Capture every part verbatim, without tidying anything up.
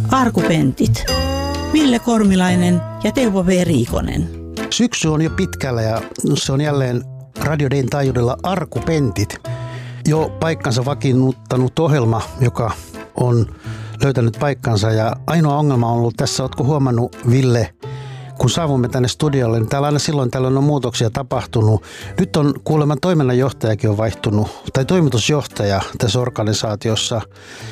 Argumentit. Ville Kormilainen ja Teuvo V. Riikonen. Syksy on jo pitkällä ja se on jälleen Radio Dayn taajuudella Argumentit. Jo paikkansa vakiinnuttanut ohjelma, joka on löytänyt paikkansa. Ja ainoa ongelma on ollut tässä, ootko huomannut, Ville, kun saavumme tänne studiolle, niin täällä aina silloin tällöin on muutoksia tapahtunut. Nyt on kuulemma toiminnanjohtajakin on vaihtunut, tai toimitusjohtaja tässä organisaatiossa.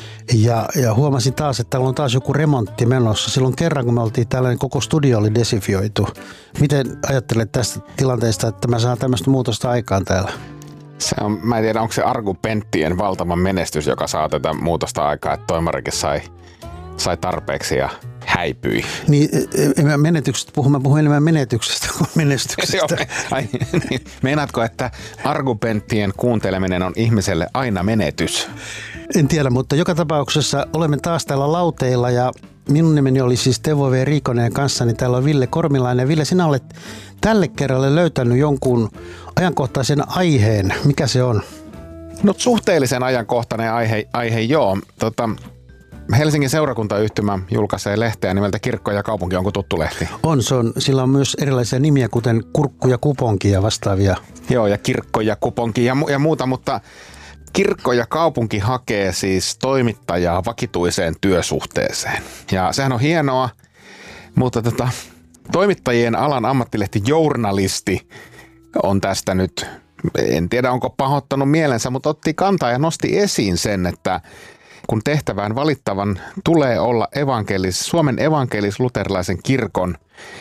Ja, ja huomasin taas, että täällä on taas joku remontti menossa. Silloin kerran, kun me oltiin täällä, niin koko studio oli desifioitu. Miten ajattelet tästä tilanteesta, että mä saan tämmöistä muutosta aikaan täällä? Se on, mä en tiedä, onko se Argumenttien valtava menestys, joka saa tätä muutosta aikaa, että toimarikin sai, sai tarpeeksi ja häipyi. Niin, menetyksestä puhun, mä puhun enemmän menetyksestä kuin menestyksestä. Ai, niin. Meinaatko, että Argumenttien kuunteleminen on ihmiselle aina menetys? En tiedä, mutta joka tapauksessa olemme taas täällä lauteilla ja minun nimeni oli siis Teuvo V. Riikonen ja kanssani täällä on Ville Kormilainen. Ville, sinä olet tälle kerralle löytänyt jonkun ajankohtaisen aiheen. Mikä se on? No suhteellisen ajankohtainen aihe, aihe joo. Tota, Helsingin seurakuntayhtymä julkaisee lehteä nimeltä Kirkko ja kaupunki. Onko tuttu lehti? On, se on. Sillä on myös erilaisia nimiä, kuten Kurkku ja Kuponki ja vastaavia. Joo, ja Kirkko ja Kuponki ja, mu- ja muuta, mutta Kirkko ja kaupunki hakee siis toimittajaa vakituiseen työsuhteeseen. Ja sehän on hienoa, mutta tota, toimittajien alan ammattilehti Journalisti on tästä nyt, en tiedä onko pahoittanut mielensä, mutta otti kantaa ja nosti esiin sen, että kun tehtävään valittavan tulee olla evankelis, Suomen evankelis-luterilaisen kirkon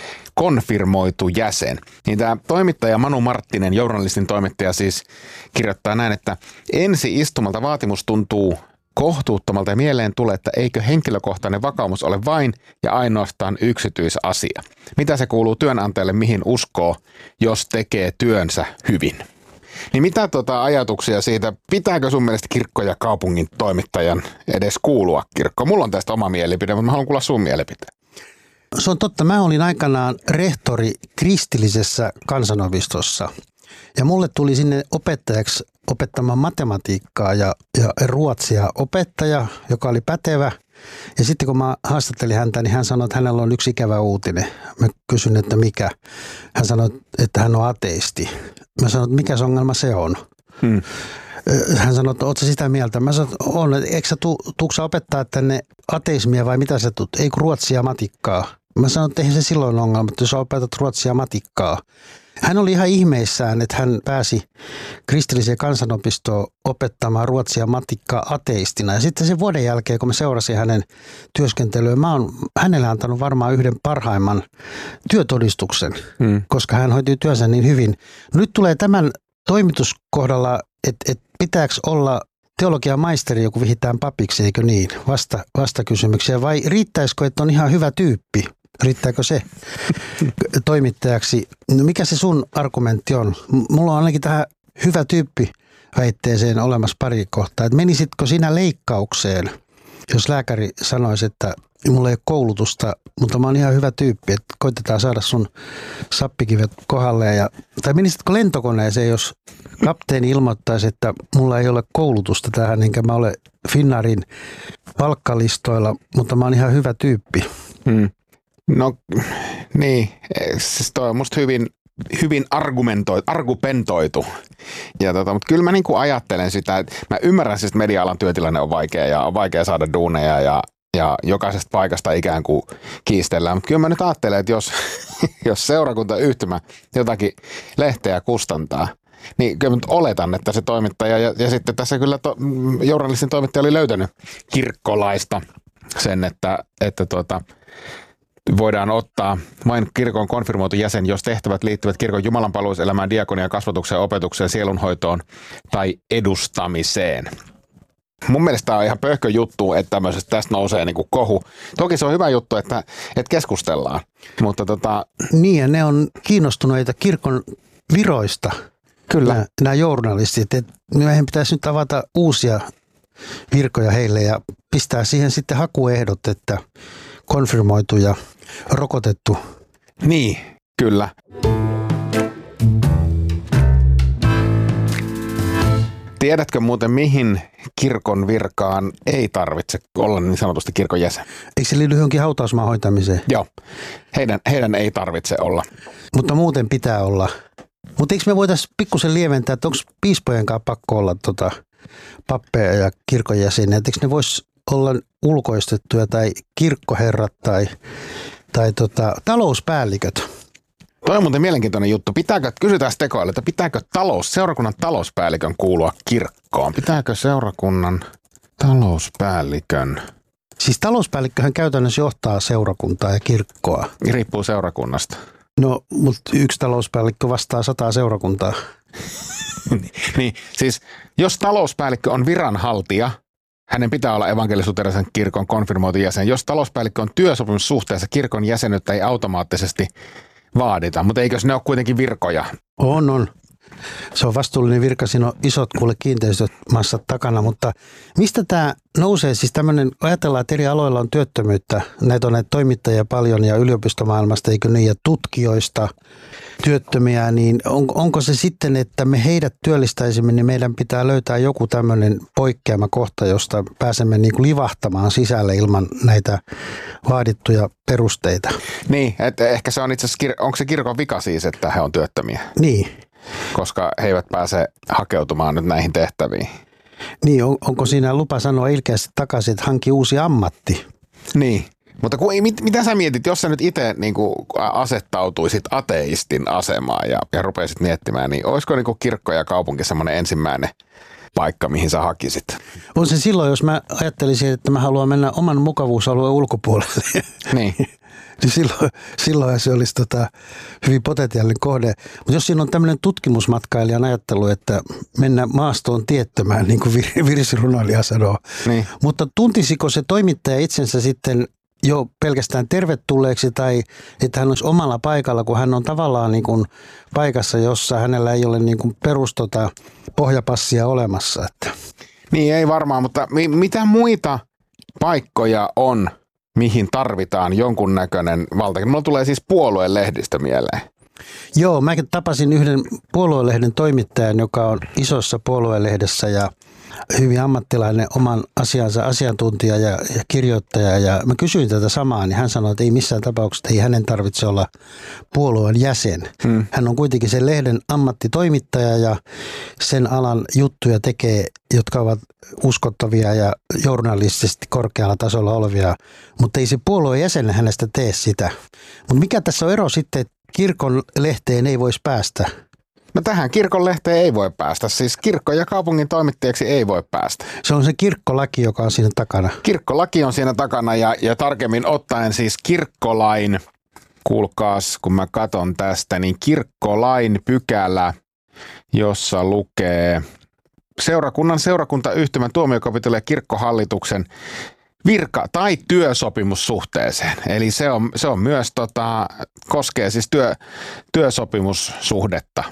konfirmoitu jäsen. Niin tämä toimittaja Manu Marttinen, Journalistin toimittaja siis, kirjoittaa näin, että ensi istumalta vaatimus tuntuu kohtuuttomalta ja mieleen tulee, että eikö henkilökohtainen vakaumus ole vain ja ainoastaan yksityisasia. Mitä se kuuluu työnantajalle, mihin uskoo, jos tekee työnsä hyvin? Niin mitä tota ajatuksia siitä, pitääkö sun mielestä kirkko ja kaupungin toimittajan edes kuulua kirkko? Mulla on tästä oma mielipide, mutta mä haluan kuulla sun mielipiteen. Se on totta. Mä olin aikanaan rehtori kristillisessä kansanopistossa ja mulle tuli sinne opettajaksi opettamaan matematiikkaa ja, ja ruotsia opettaja, joka oli pätevä. Ja sitten kun mä haastattelin häntä, niin hän sanoi, että hänellä on yksi ikävä uutinen. Mä kysyin, että mikä. Hän sanoi, että hän on ateisti. Mä sanoin, että mikä se ongelma se on. Hmm. Hän sanoi, että ootko sä sitä mieltä? Mä sanoin, että on. Eikö sä tu, tuuksa opettaa tänne ateismia vai mitä sä tuut? Ei kun ruotsia matikkaa. Mä sanoin, että eihän se silloin ongelma, että jos sä opetat ruotsia matikkaa. Hän oli ihan ihmeissään, että hän pääsi kristilliseen kansanopistoon opettamaan ruotsia matikkaa ateistina. Ja sitten sen vuoden jälkeen, kun mä seurasin hänen työskentelyä, mä oon hänelle antanut varmaan yhden parhaimman työtodistuksen, hmm. koska hän hoiti työnsä niin hyvin. No nyt tulee tämän toimituskohdalla, että, että pitääkö olla teologian maisteri, joku vihitään papiksi, eikö niin? Vasta, vastakysymyksiä. Vai riittäisikö, että on ihan hyvä tyyppi? Riittääkö se toimittajaksi? No mikä se sun argumentti on? Mulla on ainakin tähän hyvä tyyppi väitteeseen olemassa pari kohtaa. Et menisitkö sinä leikkaukseen, jos lääkäri sanoisi, että mulla ei ole koulutusta, mutta mä oon ihan hyvä tyyppi, että koitetaan saada sun sappikivet kohdalleen. Ja, tai menisitkö lentokoneeseen, jos kapteeni ilmoittaisi, että mulla ei ole koulutusta tähän, enkä mä ole Finnairin palkkalistoilla, mutta mä oon ihan hyvä tyyppi. Hmm. No niin, siis toi on musta hyvin, hyvin argumentoitu, argumentoitu. Ja tota, mutta kyllä mä niinku ajattelen sitä, että mä ymmärrän siis, että media-alan työtilanne on vaikea ja on vaikea saada duuneja ja, ja jokaisesta paikasta ikään kuin kiistellään. Mutta kyllä mä nyt ajattelen, että jos, jos seurakuntayhtymä jotakin lehteä kustantaa, niin kyllä mä nyt oletan, että se toimittaja ja, ja sitten tässä kyllä to, Journalistin toimittaja oli löytänyt kirkkolaista sen, että, että tuota, voidaan ottaa vain kirkon konfirmoitu jäsen, jos tehtävät liittyvät kirkon jumalanpalveluselämään, diakoniaan, kasvatukseen, opetukseen, sielunhoitoon tai edustamiseen. Mun mielestä tämä on ihan pöhkö juttu, että tämmöisestä tästä nousee niin kuin kohu. Toki se on hyvä juttu, että, että keskustellaan, mutta tota... Niin, ja ne on kiinnostuneita kirkon viroista. Kyllä. Nämä, nämä journalistit. Että meidän pitäisi nyt avata uusia virkoja heille ja pistää siihen sitten hakuehdot, että konfirmoitu ja rokotettu. Niin, kyllä. Tiedätkö muuten, mihin kirkon virkaan ei tarvitse olla niin sanotusti kirkon jäsen? Eikö se liity johonkin hautausmaan hoitamiseen? Joo, heidän, heidän ei tarvitse olla. Mutta muuten pitää olla. Mutta eikö me voitaisiin pikkusen lieventää, että onko piispojen kanssa pakko olla tota, pappeja ja kirkon jäseniä? Eikö ne voisi olla ulkoistettuja tai kirkkoherrat tai, tai tota, talouspäälliköt? Toi on muuten mielenkiintoinen juttu. Pitääkö, kysytään tekoille, että pitääkö talous, seurakunnan talouspäällikön kuulua kirkkoon? Pitääkö seurakunnan talouspäällikön? Siis talouspäällikköhän käytännössä johtaa seurakuntaa ja kirkkoa. Riippuu seurakunnasta. No, mutta yksi talouspäällikkö vastaa sataa seurakuntaa. Niin, siis jos talouspäällikkö on viranhaltija, hänen pitää olla evankelis-luterilaisen kirkon konfirmoitu jäsen. Jos talouspäällikkö on työsopimussuhteessa, kirkon jäsenyyttä ei automaattisesti vaadita, mutta eikös ne ole kuitenkin virkoja? On, on. Se on vastuullinen virka, siinä on isot kuule kiinteistömassat takana, mutta mistä tämä nousee? Siis tämmöinen, ajatellaan, että eri aloilla on työttömyyttä, näitä on näitä toimittajia paljon ja yliopistomaailmasta, eikö niin, ja tutkijoista työttömiä, niin on, onko se sitten, että me heidät työllistäisimme, niin meidän pitää löytää joku tämmöinen poikkeama kohta, josta pääsemme niin kuin livahtamaan sisälle ilman näitä vaadittuja perusteita. Niin, että ehkä se on itse asiassa, onko se kirkon vika siis, että he on työttömiä? Niin. Koska he eivät pääse hakeutumaan nyt näihin tehtäviin. Niin, on, onko siinä lupa sanoa ilkeästi takaisin, että hanki uusi ammatti? Niin, mutta kun, mit, mitä sä mietit, jos sä nyt itse niin kuin asettautuisit ateistin asemaan ja, ja rupeisit miettimään, niin olisiko niin kuin kirkko ja kaupunki semmoinen ensimmäinen paikka, mihin sä hakisit? On se silloin, jos mä ajattelisin, että mä haluan mennä oman mukavuusalueen ulkopuolelle. Niin. Niin silloin, silloin se olisi tota hyvin potentiaalinen kohde. Mutta jos siinä on tämmöinen tutkimusmatkailijan ajattelu, että mennä maastoon tiettömään, niin kuin virsirunoilija sanoo. Niin. Mutta tuntisiko se toimittaja itsensä sitten jo pelkästään tervetulleeksi tai että hän olisi omalla paikalla, kun hän on tavallaan niin kuin paikassa, jossa hänellä ei ole niin kuin perustota pohjapassia olemassa. Että. Niin ei varmaan, mutta mi- mitä muita paikkoja on, mihin tarvitaan jonkunnäköinen valta? Mulla tulee siis puoluelehdistä mieleen. Joo, mä tapasin yhden puoluelehden toimittajan, joka on isossa puoluelehdessä ja hyvin ammattilainen oman asiansa asiantuntija ja, ja kirjoittaja. Ja mä kysyin tätä samaa, niin hän sanoi, että ei missään tapauksessa, ei hänen tarvitse olla puolueen jäsen. Hmm. Hän on kuitenkin sen lehden ammattitoimittaja ja sen alan juttuja tekee, jotka ovat uskottavia ja journalistisesti korkealla tasolla olevia, mutta ei se puolueen jäsen hänestä tee sitä. Mutta mikä tässä on ero sitten, että kirkon lehteen ei voisi päästä? No tähän kirkon lehteen ei voi päästä, siis kirkko- ja kaupungin toimittajaksi ei voi päästä. Se on se kirkkolaki, joka on siinä takana. Kirkkolaki on siinä takana ja, ja tarkemmin ottaen siis kirkkolain, kuulkaas kun mä katon tästä, niin kirkkolain pykälä, jossa lukee seurakunnan, seurakuntayhtymän, tuomiokapitulin ja kirkkohallituksen virka- tai työsopimussuhteeseen. Eli se on, se on myös, tota, koskee siis työ, työsopimussuhdetta.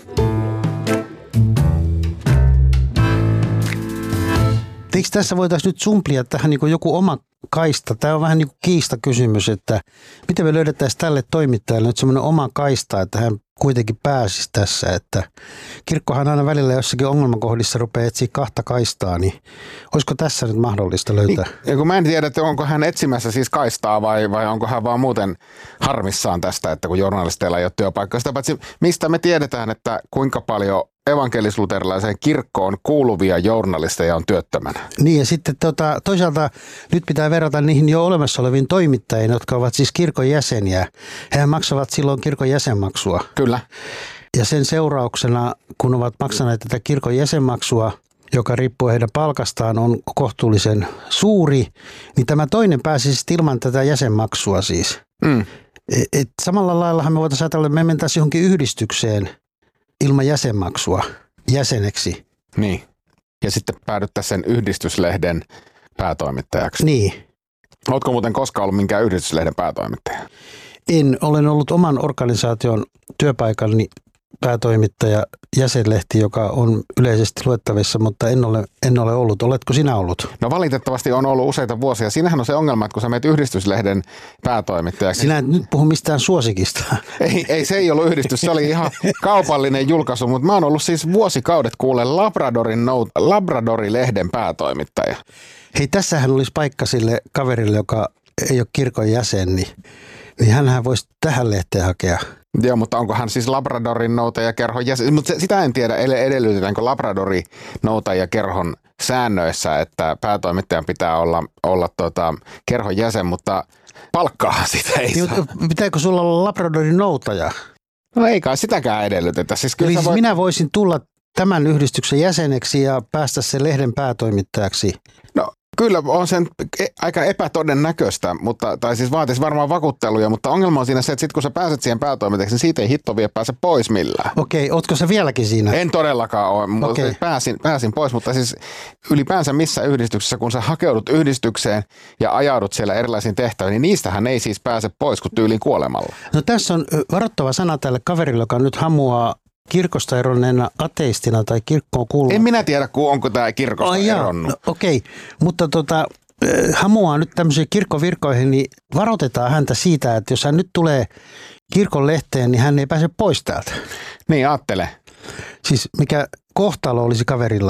Eikö tässä voitaisiin nyt sumplia tähän niin kuin joku oma kaista? Tämä on vähän niin kuin kiistakysymys, että miten me löydettäisiin tälle toimittajalle nyt semmoinen oma kaista, että hän kuitenkin pääsisi tässä. Että kirkkohan aina välillä jossakin ongelmakohdissa rupeaa etsiä kahta kaistaa, niin olisiko tässä nyt mahdollista löytää? Niin, ja kun mä en tiedä, että onko hän etsimässä siis kaistaa vai, vai onko hän vaan muuten harmissaan tästä, että kun journalisteilla ei ole työpaikkaa. Sitä paitsi mistä me tiedetään, että kuinka paljon evankelis-luterilaiseen kirkkoon kuuluvia journalisteja on työttömänä. Niin ja sitten tota, toisaalta nyt pitää verrata niihin jo olemassa oleviin toimittajiin, jotka ovat siis kirkon jäseniä. Hehän maksavat silloin kirkon jäsenmaksua. Kyllä. Ja sen seurauksena, kun ovat maksaneet tätä kirkon jäsenmaksua, joka riippuu heidän palkastaan, on kohtuullisen suuri, niin tämä toinen pääsisi ilman tätä jäsenmaksua siis. Mm. Et, et samalla laillahan me voitaisiin ajatella, että me mentäisiin johonkin yhdistykseen ilman jäsenmaksua jäseneksi. Niin. Ja sitten päädyttäisiin sen yhdistyslehden päätoimittajaksi. Niin. Oletko muuten koskaan ollut minkään yhdistyslehden päätoimittaja? En. Olen ollut oman organisaation työpaikallani päätoimittaja jäsenlehti, joka on yleisesti luettavissa, mutta en ole, en ole ollut. Oletko sinä ollut? No valitettavasti on ollut useita vuosia. Siinähän on se ongelma, että kun sä menet yhdistyslehden päätoimittajaksi. Sinä et nyt puhu mistään suosikista. Ei, ei, se ei ollut yhdistys, se oli ihan kaupallinen julkaisu, mutta mä oon ollut siis vuosikaudet kuule Labradorin, Labradori-lehden päätoimittaja. Hei, tässähän olisi paikka sille kaverille, joka ei ole kirkon jäsen, niin, niin hänhän voisi tähän lehteen hakea. Joo, mutta onko hän siis Labradorin noutajakerhon jäsen? Mutta sitä en tiedä, edellytetäänkö Labradorin noutajakerhon säännöissä, että päätoimittajan pitää olla, olla tota, kerhon jäsen, mutta palkkaa sitä ei niin, saa. Pitääkö sulla olla Labradorin noutaja? No ei kai sitäkään edellytetä. Siis kyllä Eli siis voit... minä voisin tulla tämän yhdistyksen jäseneksi ja päästä sen lehden päätoimittajaksi. No kyllä on sen aika epätodennäköistä, mutta, tai siis vaatisi varmaan vakuutteluja, mutta ongelma on siinä se, että sit kun sä pääset siihen päätoimittajaksi, niin siitä ei hitto vielä pääse pois millään. Okei, ootko sä vieläkin siinä? En todellakaan ole, mutta Okei. pääsin, pääsin pois, mutta siis ylipäänsä missä yhdistyksessä, kun sä hakeudut yhdistykseen ja ajaudut siellä erilaisiin tehtäviin, niin niistähän ei siis pääse pois kuin tyyliin kuolemalla. No tässä on varoittava sana tälle kaverille, joka nyt hamuaa kirkosta eronneena ateistina tai kirkkoon kuuluva. En minä tiedä, onko tämä kirkosta Ai jaa, eronnut. no, okei, mutta tota, hamuaa nyt tämmöisiin kirkkovirkoihin, niin varoitetaan häntä siitä, että jos hän nyt tulee kirkon lehteen, niin hän ei pääse pois täältä. Niin, ajattele. Siis mikä kohtalo olisi kaverilla?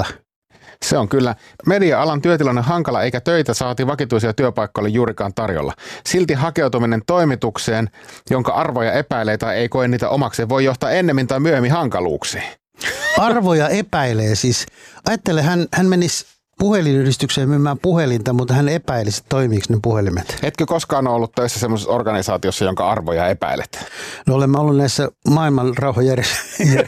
Se on kyllä. Media-alan työtilanne hankala eikä töitä saati vakituisia työpaikkoja juurikaan tarjolla. Silti hakeutuminen toimitukseen, jonka arvoja epäilee tai ei koe niitä omakseen, voi johtaa ennemmin tai myöhemmin hankaluuksiin. Arvoja epäilee siis. Ajattele, hän, hän menisi puhelinyhdistykseen myymään puhelinta, mutta hän epäilisi, toimiiko ne puhelimet. Etkö koskaan ollut töissä semmoisessa organisaatiossa, jonka arvoja epäilet? No olemme ollut näissä maailman rauhajärjestöissä.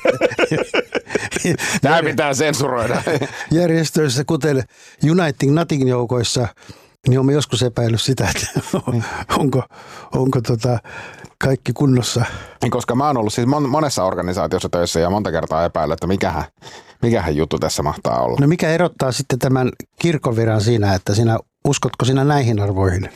Tämä pitää sensuroida. Järjestöissä, kuten Uniting Nothing joukoissa, niin olemme joskus epäillyt sitä, että onko, onko tota kaikki kunnossa. Koska mä oon ollut siis monessa organisaatiossa töissä ja monta kertaa epäillyt, että mikähän, mikähän juttu tässä mahtaa olla. No mikä erottaa sitten tämän kirkkoviran siinä, että sinä uskotko sinä näihin arvoihin?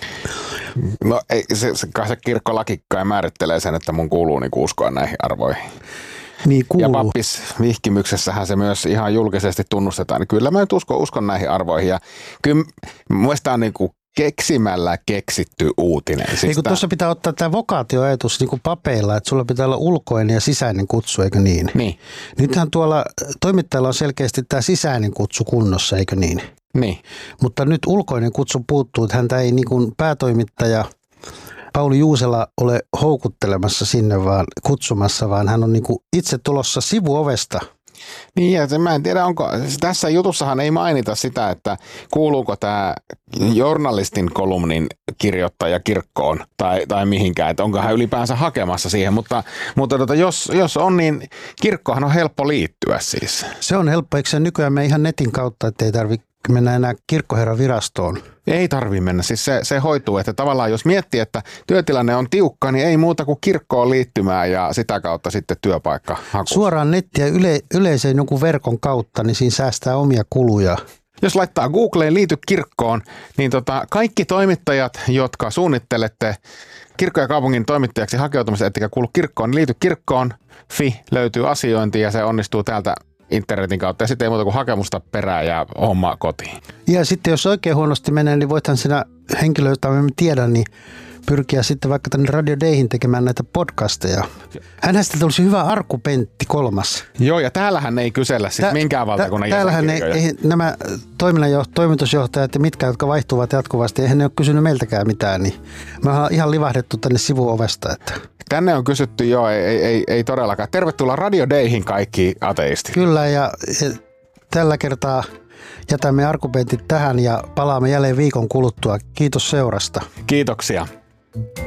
No ei, se, se, se kirkkolaki kai määrittelee sen, että mun kuuluu niinku uskoa näihin arvoihin. Niin kuuluu. Ja pappisvihkimyksessähän se myös ihan julkisesti tunnustetaan. Niin kyllä mä nyt uskon, uskon näihin arvoihin. Ja kyllä muista on niin kuin keksimällä keksitty uutinen. Siis niin kuin tuossa pitää ottaa tämä vokaatioajatus niin kuin papeilla, että sulla pitää olla ulkoinen ja sisäinen kutsu, eikö niin? Niin. Nythän tuolla toimittajalla on selkeästi tämä sisäinen kutsu kunnossa, eikö niin? Niin. Mutta nyt ulkoinen kutsu puuttuu, että häntä ei niin kuin päätoimittaja Pauli Juusela ole houkuttelemassa sinne vaan kutsumassa, vaan hän on niin kuin itse tulossa sivuovesta. Niin, ja mä en tiedä, onko, tässä jutussahan ei mainita sitä, että kuuluuko tämä journalistin kolumnin kirjoittaja kirkkoon tai, tai mihinkään, että onko hän ylipäänsä hakemassa siihen, mutta, mutta tota, jos, jos on, niin kirkkohan on helppo liittyä siis. Se on helppo, eikö se nykyään me ihan netin kautta, että ei tarvitse mennä enää kirkkoherran virastoon? Ei tarvitse mennä, siis se, se hoituu, että tavallaan jos miettii, että työtilanne on tiukka, niin ei muuta kuin kirkkoon liittymään ja sitä kautta sitten työpaikka haku. Suoraan nettiä yle, yleiseen jonkun verkon kautta, niin siinä säästää omia kuluja. Jos laittaa Googleen liity kirkkoon, niin tota, kaikki toimittajat, jotka suunnittelette kirkko- ja kaupungin toimittajaksi hakeutumista, ettekä kuulu kirkkoon, niin liity kirkkoon, fi, löytyy asiointi ja se onnistuu täältä internetin kautta ja sitten ei muuta kuin hakemusta perään ja homma kotiin. Ja sitten jos oikein huonosti menee, niin voithan sinä henkilö, jota me tiedän, niin pyrkiä sitten vaikka tänne Radio Dayhin tekemään näitä podcasteja. Hänhän sitten tulisi hyvä Arku Pentti kolmas. Joo, ja täällähän ei kysellä siis Tää, minkään valtakunnan Täällähän ei, ei, nämä toiminnanjoht- toimitusjohtajat ja mitkä, jotka vaihtuvat jatkuvasti, eihän ne ole kysynyt meiltäkään mitään, niin me ollaan ihan livahdettu tänne sivuovesta. Että. Tänne on kysytty, joo, ei, ei, ei todellakaan. Tervetuloa Radio Dayhin kaikki ateistit. Kyllä, ja, ja tällä kertaa jätämme argumentit tähän ja palaamme jälleen viikon kuluttua. Kiitos seurasta. Kiitoksia.